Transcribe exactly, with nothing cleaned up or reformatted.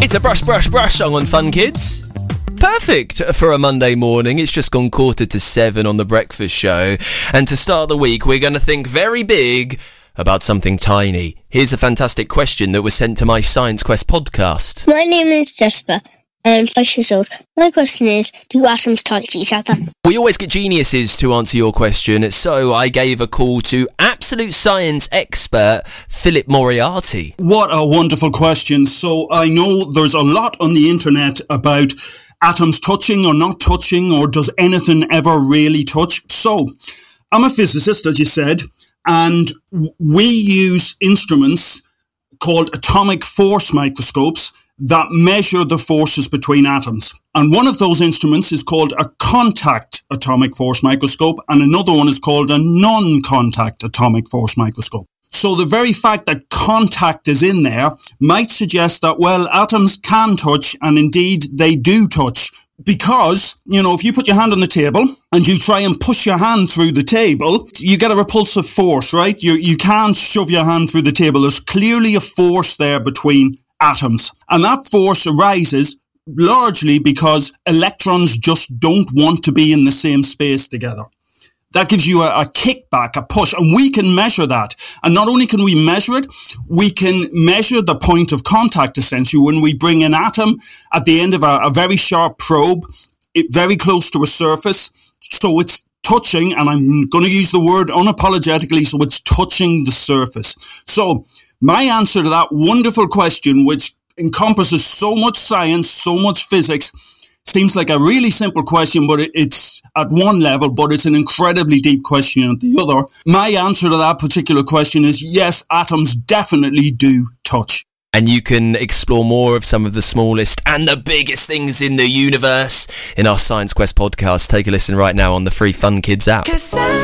It's a brush, brush, brush song on Fun Kids. Perfect for a Monday morning. It's just gone quarter to seven on The Breakfast Show. And to start the week, we're going to think very big about something tiny. Here's a fantastic question that was sent to my Science Quest podcast. My name is Jasper. I'm five years old. My question is, do atoms touch each other? We always get geniuses to answer your question, so I gave a call to absolute science expert Philip Moriarty. What a wonderful question. So I know there's a lot on the internet about atoms touching or not touching, or does anything ever really touch? So I'm a physicist, as you said, and we use instruments called atomic force microscopes that measure the forces between atoms. And one of those instruments is called a contact atomic force microscope, and another one is called a non-contact atomic force microscope. So the very fact that contact is in there might suggest that, well, atoms can touch, and indeed they do touch. Because, you know, if you put your hand on the table and you try and push your hand through the table, you get a repulsive force, right? You, you can't shove your hand through the table. There's clearly a force there between atoms. And that force arises largely because electrons just don't want to be in the same space together. That gives you a, a kickback, a push, and we can measure that. And not only can we measure it, we can measure the point of contact, essentially, when we bring an atom at the end of a, a very sharp probe, it, very close to a surface. So it's touching, and I'm going to use the word unapologetically, so it's touching the surface. So my answer to that wonderful question, which encompasses so much science, so much physics, seems like a really simple question, but it, it's at one level, but it's an incredibly deep question at the other. My answer to that particular question is yes, atoms definitely do touch. And you can explore more of some of the smallest and the biggest things in the universe in our Science Quest podcast. Take a listen right now on the free Fun Kids app.